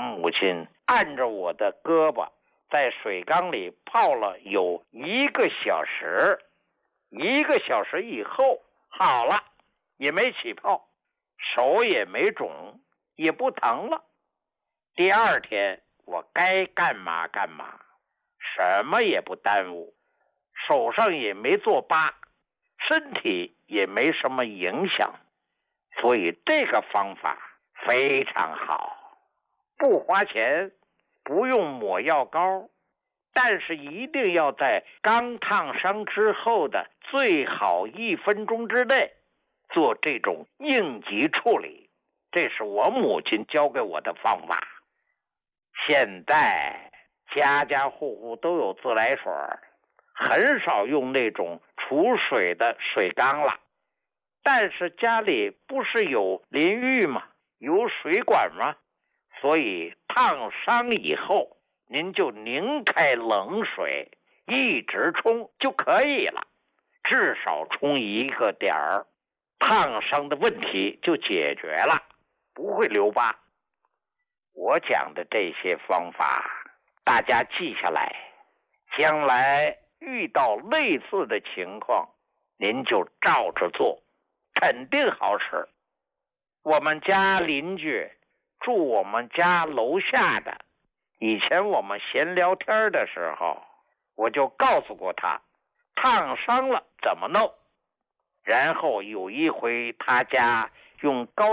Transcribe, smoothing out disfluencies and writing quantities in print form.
母亲按着我的胳膊在水缸里泡了有1个小时，1个小时以后好了，也没起泡，手也没肿，也不疼了。第2天我该干嘛干嘛，什么也不耽误，手上也没做疤，身体也没什么影响，所以这个方法非常好，不花钱，不用抹药膏，但是一定要在刚烫伤之后的最好1分钟之内做这种应急处理，这是我母亲教给我的方法。现在家家户户都有自来水，很少用那种储水的水缸了。但是家里不是有淋浴吗？有水管吗？所以烫伤以后，您就拧开冷水，一直冲就可以了，至少冲1个点儿，烫伤的问题就解决了，不会留疤。我讲的这些方法，大家记下来，将来遇到类似的情况，您就照着做，肯定好使。我们家邻居住我们家楼下的，以前我们闲聊天的时候，我就告诉过他，烫伤了怎么弄。然后有一回他家用高